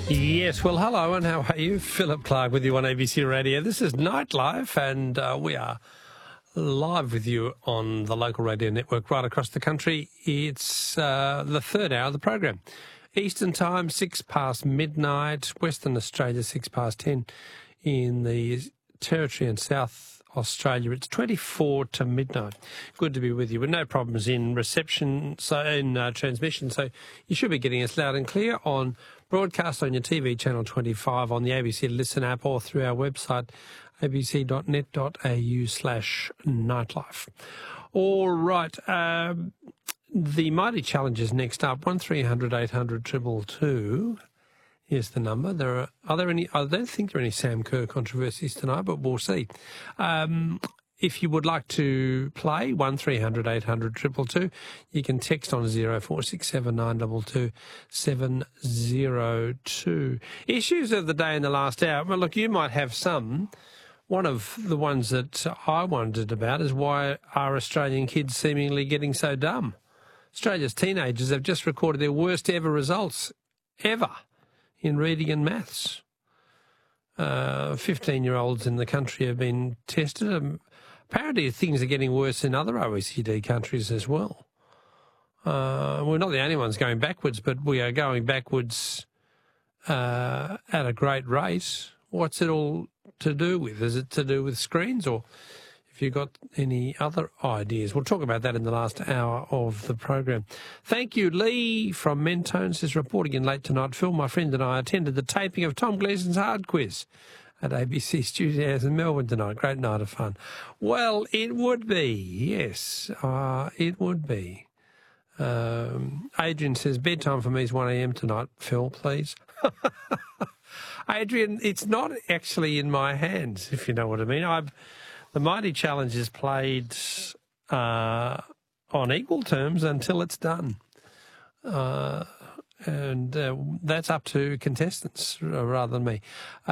Yes, well, hello, and how are you? Philip Clark with you on ABC Radio. This is Nightlife, and we are live with you on the local radio network right across the country. It's the third hour of the program. Eastern time, 6 past midnight. Western Australia, 6 past 10. In the Territory and South Australia, it's 24 to midnight. Good to be with you with no problems in reception, so in transmission. So you should be getting us loud and clear on broadcast on your TV channel 25, on the ABC Listen app, or through our website abc.net.au/nightlife. All right. The Mighty Challenge is next up. 1300 800 222 is the number. I don't think there are any Sam Kerr controversies tonight, but we'll see. If you would like to play, 1300 800 222, you can text on 0467 922 702. Issues of the day in the last hour. Well, look, you might have some. One of the ones that I wondered about is, why are Australian kids seemingly getting so dumb? Australia's teenagers have just recorded their worst ever results ever in reading and maths. 15-year-olds in the country have been tested. Apparently things are getting worse in other OECD countries as well. We're not the only ones going backwards, but we are going backwards at a great rate. What's it all to do with? Is it to do with screens, or if you've got any other ideas? We'll talk about that in the last hour of the program. Thank you. Lee from Mentones is reporting in late tonight. Phil, my friend, and I attended the taping of Tom Gleeson's Hard Quiz at ABC Studios in Melbourne tonight. Great night of fun. Well, it would be, yes, it would be. Adrian says, bedtime for me is 1 a.m. tonight. Phil, please. Adrian, it's not actually in my hands, if you know what I mean. The Mighty Challenge is played on equal terms until it's done. And that's up to contestants rather than me.